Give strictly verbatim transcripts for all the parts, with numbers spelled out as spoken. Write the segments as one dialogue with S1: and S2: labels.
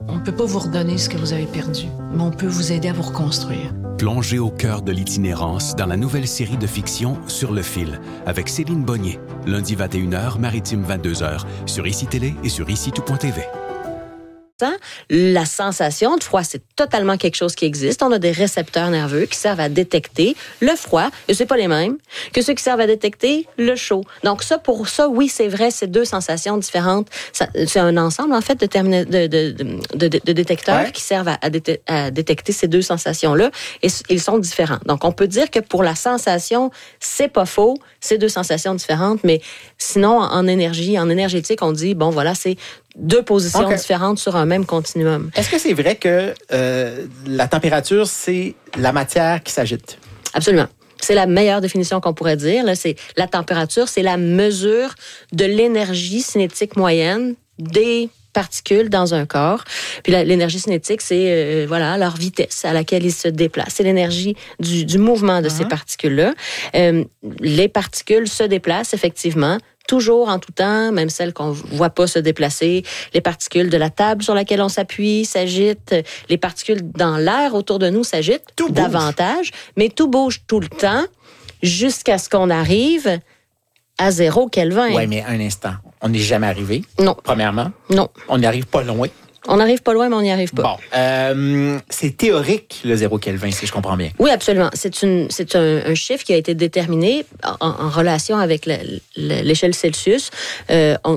S1: On ne peut pas vous redonner ce que vous avez perdu, mais on peut vous aider à vous reconstruire.
S2: Plongez au cœur de l'itinérance dans la nouvelle série de fiction Sur le fil, avec Céline Bonnier, lundi vingt et une heures, maritime vingt-deux heures, sur I C I Télé et sur ici tout point t v.
S3: La sensation de froid, c'est totalement quelque chose qui existe. On a des récepteurs nerveux qui servent à détecter le froid, et c'est pas les mêmes que ceux qui servent à détecter le chaud. Donc ça, pour ça, oui, c'est vrai, c'est deux sensations différentes. Ça, c'est un ensemble, en fait, de, termina- de, de, de, de, de détecteurs ouais. qui servent à, à, dé- à détecter ces deux sensations-là, et ils sont différents. Donc, on peut dire que pour la sensation, c'est pas faux, c'est deux sensations différentes, mais sinon, en énergie, en énergétique, on dit, bon, voilà, c'est deux positions okay. différentes sur un même continuum.
S4: Est-ce que c'est vrai que euh, la température, c'est la matière qui s'agite?
S3: Absolument. C'est la meilleure définition qu'on pourrait dire. Là, c'est la température, c'est la mesure de l'énergie cinétique moyenne des particules dans un corps. Puis la, l'énergie cinétique, c'est euh, voilà leur vitesse à laquelle ils se déplacent. C'est l'énergie du, du mouvement de uh-huh. ces particules-là. Euh, les particules se déplacent effectivement toujours en tout temps, même celles qu'on ne voit pas se déplacer. Les particules de la table sur laquelle on s'appuie s'agitent. Les particules dans l'air autour de nous s'agitent tout davantage. Bouge. Mais tout bouge tout le temps jusqu'à ce qu'on arrive à zéro Kelvin.
S4: Oui, mais un instant. On n'est jamais arrivé.
S3: Non.
S4: Premièrement.
S3: Non.
S4: On n'y arrive pas loin.
S3: On n'arrive pas loin, mais on n'y arrive pas.
S4: Bon, euh, c'est théorique, le zéro Kelvin, si je comprends bien.
S3: Oui, absolument. C'est, une, c'est un, un chiffre qui a été déterminé en, en relation avec la, la, l'échelle Celsius. Euh, on,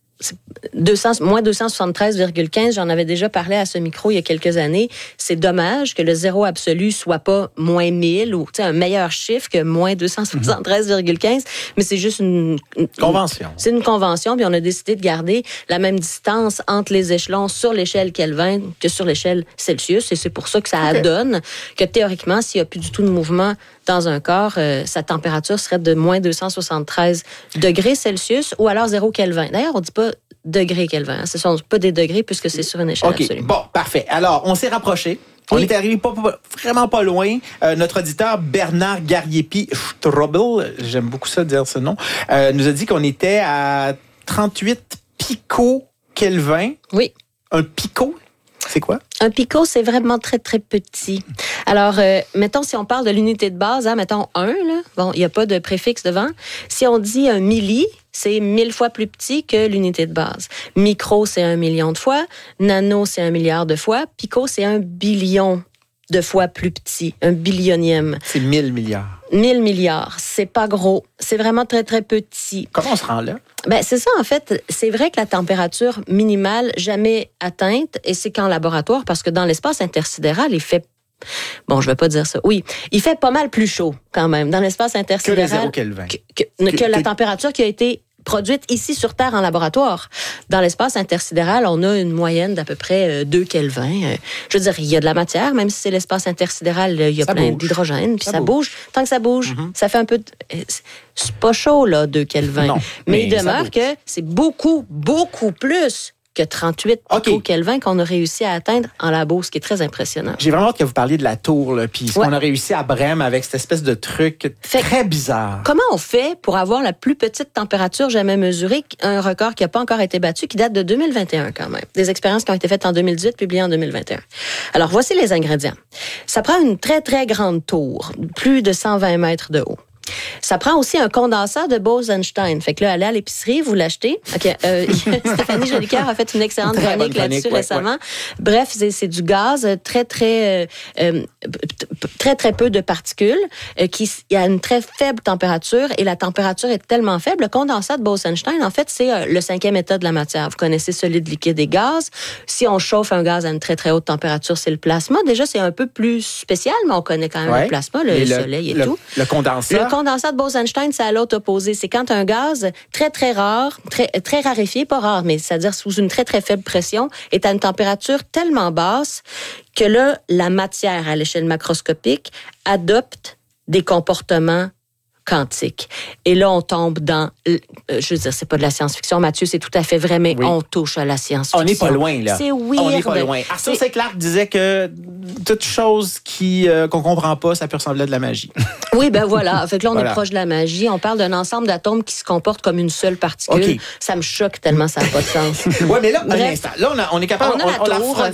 S3: deux cents, moins deux cent soixante-treize virgule quinze, j'en avais déjà parlé à ce micro il y a quelques années. C'est dommage que le zéro absolu soit pas moins mille ou un meilleur chiffre que moins deux cent soixante-treize virgule quinze, mais c'est juste une, une
S4: convention.
S3: C'est une convention, puis on a décidé de garder la même distance entre les échelons sur l'échelle Kelvin que sur l'échelle Celsius, et c'est pour ça que ça okay. donne que théoriquement, s'il n'y a plus du tout de mouvement dans un corps, euh, sa température serait de moins deux cent soixante-treize degrés Celsius ou alors zéro Kelvin. D'ailleurs, on ne dit pas degrés Kelvin. Hein. Ce ne sont pas des degrés puisque c'est sur une échelle
S4: okay.
S3: absolue.
S4: Bon, parfait. Alors, on s'est rapproché. Oui. On est arrivé pas, pas, vraiment pas loin. Euh, notre auditeur Bernard Gariepi-Strobel, j'aime beaucoup ça dire ce nom, euh, nous a dit qu'on était à trente-huit pico-Kelvin.
S3: Oui.
S4: Un pico, c'est quoi?
S3: Un pico, c'est vraiment très, très petit. Alors, euh, mettons, si on parle de l'unité de base, hein, mettons un, là, bon, il n'y a pas de préfixe devant. Si on dit un milli, c'est mille fois plus petit que l'unité de base. Micro, c'est un million de fois. Nano, c'est un milliard de fois. Pico, c'est un billion de fois plus petit, un billionième.
S4: C'est mille milliards.
S3: Mille milliards. C'est pas gros. C'est vraiment très, très petit.
S4: Comment on se rend là?
S3: Ben, c'est ça, en fait. C'est vrai que la température minimale jamais atteinte, et c'est qu'en laboratoire, parce que dans l'espace intersidéral, il fait Bon, je vais pas dire ça. Oui, il fait pas mal plus chaud, quand même, dans l'espace intersidéral.
S4: Que le zéro Kelvin.
S3: Que, que, que, que la température qui a été produite ici sur Terre en laboratoire. Dans l'espace intersidéral, on a une moyenne d'à peu près deux Kelvin. Je veux dire, il y a de la matière, même si c'est l'espace intersidéral, il y a
S4: ça
S3: plein
S4: bouge.
S3: d'hydrogène, puis ça,
S4: ça
S3: bouge.
S4: bouge.
S3: Tant que ça bouge,
S4: mm-hmm.
S3: ça fait un peu... De... C'est pas chaud, là, deux Kelvin.
S4: Non,
S3: mais,
S4: mais
S3: il demeure que c'est beaucoup, beaucoup plus que trente-huit okay. pico-Kelvin qu'on a réussi à atteindre en labo, ce qui est très impressionnant.
S4: J'ai vraiment hâte que vous parliez de la tour, là, puis ce ouais. qu'on a réussi à Brême avec cette espèce de truc fait, très bizarre.
S3: Comment on fait pour avoir la plus petite température jamais mesurée, un record qui n'a pas encore été battu, qui date de deux mille vingt et un quand même. Des expériences qui ont été faites en deux mille dix-huit, publiées en deux mille vingt et un. Alors, voici les ingrédients. Ça prend une très, très grande tour, plus de cent vingt mètres de haut. Ça prend aussi un condenseur de Bose-Einstein. Fait que là, allez à l'épicerie, vous l'achetez. OK. Euh, Stéphanie Jolicoeur a fait une excellente chronique là-dessus ouais, récemment. Ouais. Bref, c'est, c'est du gaz très, très, euh, très, très peu de particules euh, qui il a une très faible température et la température est tellement faible. Le condensat de Bose-Einstein, en fait, c'est euh, le cinquième état de la matière. Vous connaissez solide, liquide et gaz. Si on chauffe un gaz à une très, très haute température, c'est le plasma. Déjà, c'est un peu plus spécial, mais on connaît quand même ouais. le plasma, le, le soleil et
S4: le,
S3: tout.
S4: Le condensat.
S3: Le condensat de Bose-Einstein, c'est à l'autre opposé. C'est quand un gaz très, très rare, très, très raréfié, pas rare, mais c'est-à-dire sous une très, très faible pression, est à une température tellement basse que là, la matière à l'échelle macroscopique adopte des comportements quantique. Et là, on tombe dans... Je veux dire, c'est pas de la science-fiction, Mathieu, c'est tout à fait vrai, mais oui. on touche à la science-fiction.
S4: On n'est pas loin, là.
S3: C'est weird.
S4: On n'est pas loin. Arthur C. Clarke disait que toute chose qui, euh, qu'on comprend pas, ça peut ressembler à de la magie.
S3: Oui, ben voilà. Fait que là, on voilà. est proche de la magie. On parle d'un ensemble d'atomes qui se comportent comme une seule particule. Okay. Ça me choque tellement, ça n'a pas de sens.
S4: Oui, mais là, Bref, un instant. Là, on, a, on est capable...
S3: On a la
S4: on,
S3: tour,
S4: on la